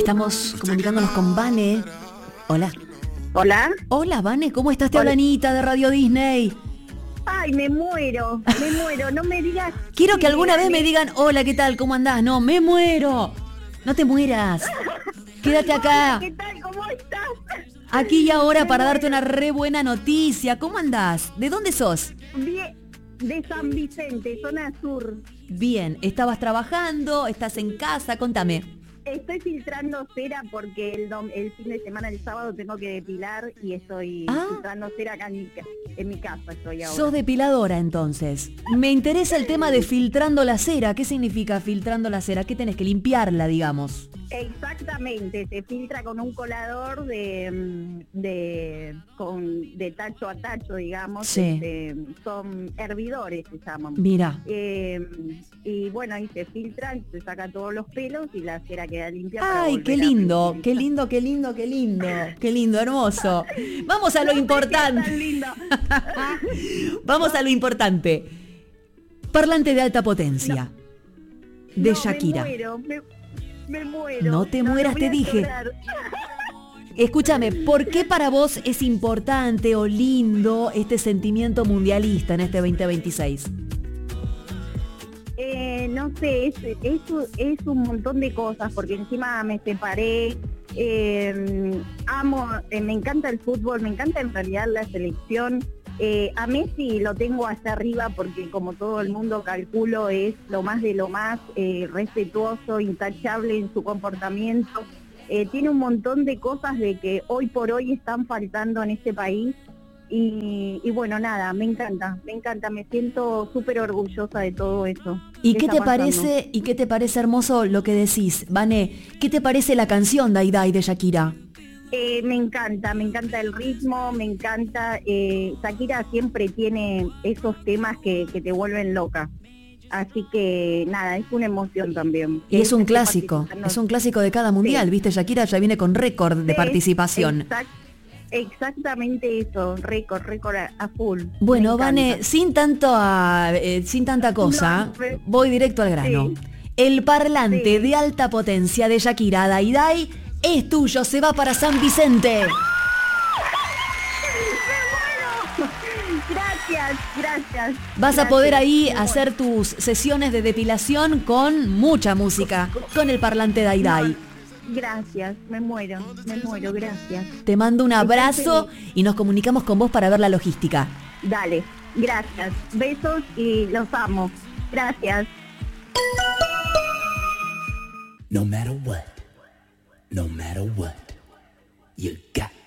Estamos comunicándonos con Vane. Hola. Hola. Hola, Vane, ¿cómo estás? Te habla Anita de Radio Disney. Ay, me muero, no me digas. Quiero que alguna vez me digan, hola, ¿qué tal? ¿Cómo andás? No, me muero. No te mueras. Quédate acá. ¿Qué tal? ¿Cómo estás? Aquí y ahora para darte una re buena noticia. ¿Cómo andás? ¿De dónde sos? Bien, de San Vicente, zona sur. Bien, ¿estabas trabajando? ¿Estás en casa? Contame. Estoy filtrando cera porque el fin de semana, el sábado, tengo que depilar y estoy filtrando cera acá en mi casa. Estoy ahora. Sos depiladora, entonces. Me interesa el tema de filtrando la cera. ¿Qué significa filtrando la cera? ¿Qué tenés que limpiarla, digamos? Exactamente, se filtra con un colador de tacho a tacho, digamos. Sí. Son hervidores, se llaman. Mira. Y bueno, ahí se filtran, se saca todos los pelos y la cera queda limpia. Ay, qué lindo, qué lindo, qué lindo, qué lindo, qué lindo, hermoso. Vamos a lo importante. Tan lindo. Vamos a lo importante. Parlante de alta potencia. De Shakira. Me muero. No te mueras, te dije. Escúchame, ¿por qué para vos es importante o lindo este sentimiento mundialista en este 2026? No sé, es un montón de cosas, porque encima me separé, me encanta el fútbol, me encanta en realidad la selección. A Messi lo tengo hasta arriba porque, como todo el mundo calculo, es lo más de lo más, respetuoso, intachable en su comportamiento. Tiene un montón de cosas de que hoy por hoy están faltando en este país. Y bueno, nada, me encanta, me siento súper orgullosa de todo eso. ¿Y qué te parece hermoso lo que decís, Vane? ¿Qué te parece la canción Dai Dai de Shakira? Me encanta el ritmo, me encanta. Shakira siempre tiene esos temas que te vuelven loca. Así que nada, es una emoción también. Y es un clásico de cada mundial, sí. ¿Viste? Shakira ya viene con récord de participación. Exactamente eso, récord a full. Bueno, Vane, sin tanta cosa, voy directo al grano. Sí. El parlante de alta potencia de Shakira, Dai Dai, es tuyo, se va para San Vicente. Gracias. Vas a poder ahí hacer tus sesiones de depilación con mucha música, con el parlante Dai Dai. Gracias, me muero, gracias. Te mando un abrazo y nos comunicamos con vos para ver la logística. Dale, gracias. Besos y los amo. Gracias. No matter what.